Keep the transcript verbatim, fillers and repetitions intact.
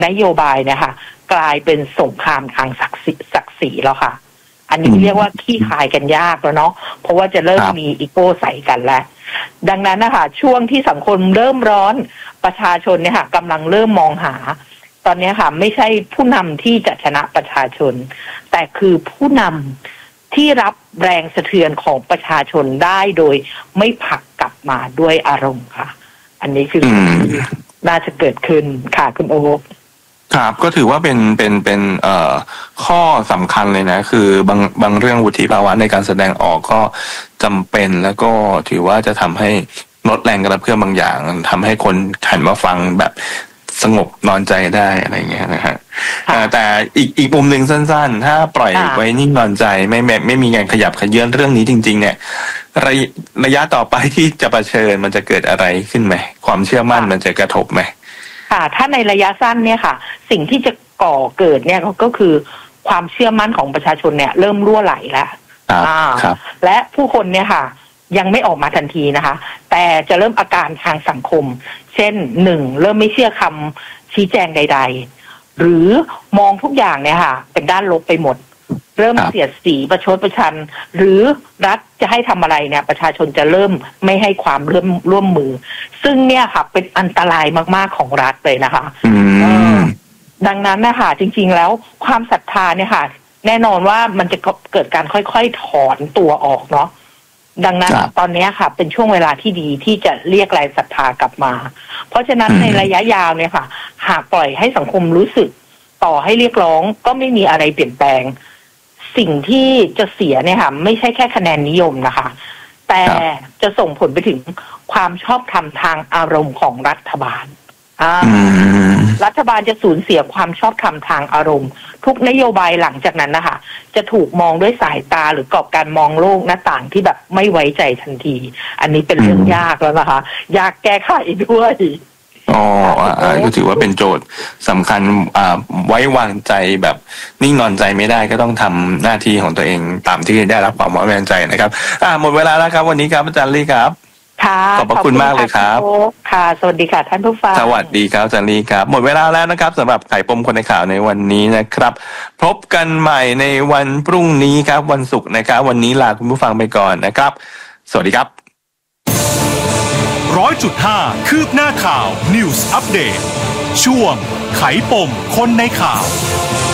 นโยบายเนี่ยค่ะกลายเป็นสงครามทางศักดิ์ศรีศักดิ์ศรีแล้วค่ะอันนี้เรียกว่าขี้คายกันยากแล้วเนาะเพราะว่าจะเริ่มมีอีโก้ใส่กันแล้วดังนั้นนะคะช่วงที่สังคมเริ่มร้อนประชาชนเนี่ยค่ะกำลังเริ่มมองหาตอนนี้ค่ะไม่ใช่ผู้นำที่จะชนะประชาชนแต่คือผู้นำที่รับแรงสะเทือนของประชาชนได้โดยไม่ผลักกลับมาด้วยอารมณ์ค่ะอันนี้คือน่าจะเกิดขึ้นค่ะคุณโอ๊คครับก็ถือว่าเป็นเป็นเป็นเอ่อข้อสำคัญเลยนะคือบางบางเรื่องวุฒิภาวะในการแสดงออกก็จำเป็นแล้วก็ถือว่าจะทำให้ลดแรงกระเพื่อมบางอย่างทำให้คนหันมาฟังแบบสงบนอนใจได้อะไรเงี้ยนะฮะแต่อีกอีกมุมหนึ่งสั้นๆถ้าปล่อยไว้นิ่งนอนใจไม่ไม่ไม่มีการขยับขยื่นเรื่องนี้จริงๆเนี่ยระยะระยะต่อไปที่จะเผชิญมันจะเกิดอะไรขึ้นไหมความเชื่อมั่นมันจะกระทบไหมค่ะถ้าในระยะสั้นเนี่ยค่ะสิ่งที่จะก่อเกิดเนี่ยก็คือความเชื่อมั่นของประชาชนเนี่ยเริ่มรั่วไหลแล้วและผู้คนเนี่ยค่ะยังไม่ออกมาทันทีนะคะแต่จะเริ่มอาการทางสังคมเช่นหนึ่งเริ่มไม่เชื่อคำชี้แจงใดๆหรือมองทุกอย่างเนี่ยค่ะเป็นด้านลบไปหมดเริ่มเสียดสีประชดประชันหรือรัฐจะให้ทำอะไรเนี่ยประชาชนจะเริ่มไม่ให้ความร่วมร่วมมือซึ่งเนี่ยค่ะเป็นอันตรายมากๆของรัฐเลยนะคะดังนั้นนะคะจริงๆแล้วความศรัทธาเนี่ยค่ะแน่นอนว่ามันจะเกิดการค่อยๆถอนตัวออกเนาะดังนั้นตอนนี้ค่ะเป็นช่วงเวลาที่ดีที่จะเรียกแรงศรัทธากลับมาเพราะฉะนั้นในระยะยาวเนี่ยค่ะหากปล่อยให้สังคมรู้สึกต่อให้เรียกร้องก็ไม่มีอะไรเปลี่ยนแปลงสิ่งที่จะเสียเนี่ยค่ะไม่ใช่แค่คะแนนนิยมนะคะแต่จะส่งผลไปถึงความชอบธรรมทางอารมณ์ของรัฐบาลรัฐบาลจะสูญเสียความชอบธรรมทางอารมณ์ทุกนโยบายหลังจากนั้นนะคะจะถูกมองด้วยสายตาหรือกรอบการมองโลกหน้าต่างที่แบบไม่ไว้ใจทันทีอันนี้เป็นเรื่องยากแล้วนะคะยากแก้ไขด้วยอ๋ออ่าก็ถือว่าเป็นโจทย์สำคัญอ่าไว้วางใจแบบนิ่งนอนใจไม่ได้ก็ต้องทำหน้าที่ของตัวเองตามที่ได้รับความไว้วางใจนะครับอ่าหมดเวลาแล้วครับวันนี้ครับอาจารย์ลี่ครับค่ะขอบพระคุณมากเลยครับค่ะสวัสดีค่ะท่านผู้ฟังสวัสดีครับอาจารย์ลี่ครับหมดเวลาแล้วนะครับสำหรับไขปมคนในข่าวในวันนี้นะครับพบกันใหม่ในวันพรุ่งนี้ครับวันศุกร์นะครับวันนี้ลาคุณผู้ฟังไปก่อนนะครับสวัสดีครับร้อยจุดห้าคืบหน้าข่าว News Update ช่วงไขปมคนในข่าว